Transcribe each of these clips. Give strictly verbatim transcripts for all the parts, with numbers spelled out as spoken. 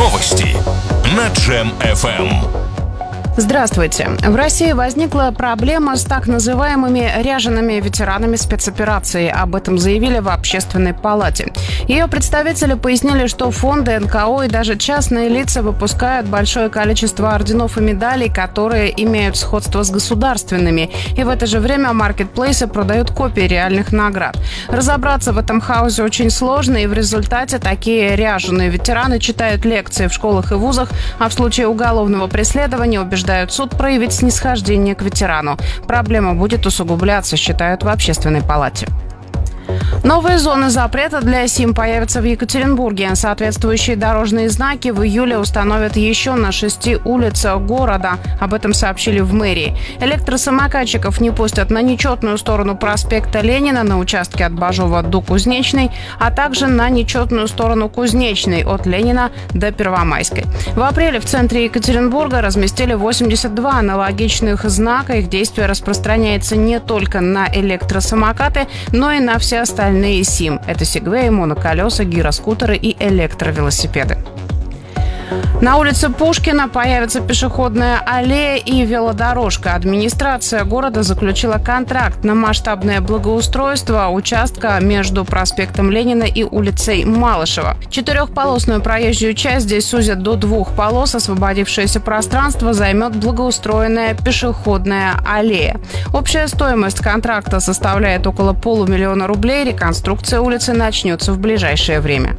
Новости на Джем эф эм. Здравствуйте. В России возникла проблема с так называемыми ряжеными ветеранами спецоперации. Об этом заявили в Общественной палате. Ее представители пояснили, что фонды, эн ка о и даже частные лица выпускают большое количество орденов и медалей, которые имеют сходство с государственными. И в это же время маркетплейсы продают копии реальных наград. Разобраться в этом хаосе очень сложно, и в результате такие ряженые ветераны читают лекции в школах и вузах, а в случае уголовного преследования убеждают суд проявить снисхождение к ветерану. Проблема будет усугубляться, считают в Общественной палате. Новые зоны запрета для СИМ появятся в Екатеринбурге. Соответствующие дорожные знаки в июле установят еще на шести улицах города. Об этом сообщили в мэрии. Электросамокатчиков не пустят на нечетную сторону проспекта Ленина на участке от Бажова до Кузнечной, а также на нечетную сторону Кузнечной от Ленина до Первомайской. В апреле в центре Екатеринбурга разместили восемьдесят два аналогичных знака. Их действие распространяется не только на электросамокаты, но и на все остальные СИМ. Это сегвеи, моноколеса, гироскутеры и электровелосипеды. На улице Пушкина появится пешеходная аллея и велодорожка. Администрация города заключила контракт на масштабное благоустройство участка между проспектом Ленина и улицей Малышева. Четырехполосную проезжую часть здесь сузят до двух полос. Освободившееся пространство займет благоустроенная пешеходная аллея. Общая стоимость контракта составляет около полумиллиона рублей. Реконструкция улицы начнется в ближайшее время.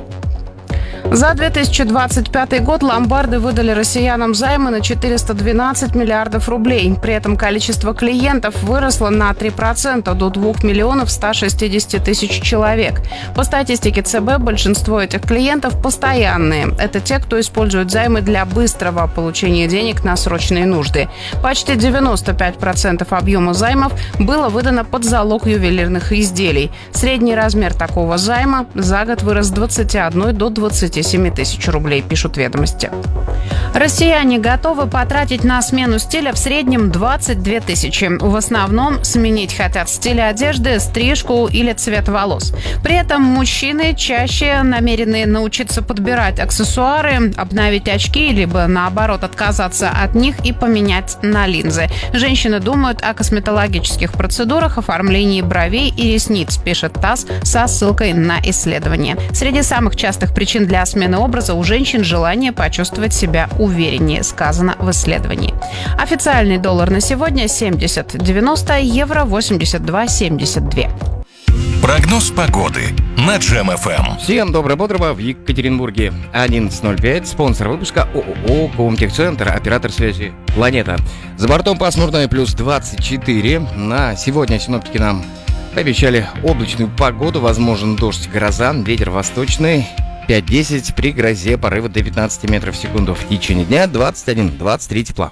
За две тысячи двадцать пятый год ломбарды выдали россиянам займы на четыреста двенадцать миллиардов рублей. При этом количество клиентов выросло на три процента до двух миллионов ста шестидесяти тысяч человек. По статистике цэ бэ, большинство этих клиентов постоянные. Это те, кто использует займы для быстрого получения денег на срочные нужды. Почти девяносто пять процентов объема займов было выдано под залог ювелирных изделий. Средний размер такого займа за год вырос с двадцати одной до двадцати семи тысяч рублей, пишут «Ведомости». Россияне готовы потратить на смену стиля в среднем двадцать две тысячи. В основном сменить хотят стиль одежды, стрижку или цвет волос. При этом мужчины чаще намерены научиться подбирать аксессуары, обновить очки, либо наоборот отказаться от них и поменять на линзы. Женщины думают о косметологических процедурах, оформлении бровей и ресниц, пишет ТАСС со ссылкой на исследование. Среди самых частых причин для смены образа у женщин желание почувствовать себя увереннее, сказано в исследовании. Официальный доллар на сегодня семьдесят девяносто, евро восемьдесят два семьдесят два. Прогноз погоды на Джем эф эм. Всем доброго-бодрого. В Екатеринбурге одиннадцать ноль пять. Спонсор выпуска ООО «Комтехцентр», оператор связи «Планета». За бортом пасмурно плюс двадцать четыре. На сегодня синоптики нам пообещали облачную погоду, возможен дождь, гроза, ветер восточный пять-десять, при грозе порывы до пятнадцати метров в секунду. В течение дня двадцать один - двадцать три тепла.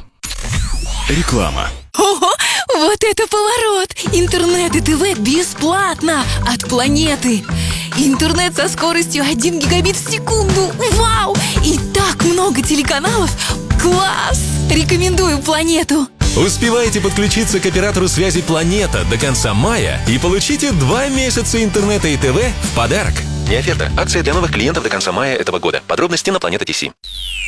Реклама. Ого, вот это поворот! Интернет и ТВ бесплатно от Планеты. Интернет со скоростью один гигабит в секунду. Вау! И так много телеканалов. Класс! Рекомендую Планету. Успевайте подключиться к оператору связи «Планета» до конца мая и получите два месяца интернета и ТВ в подарок. Не оферта. Акция для новых клиентов до конца мая этого года. Подробности на Планета точка ти си.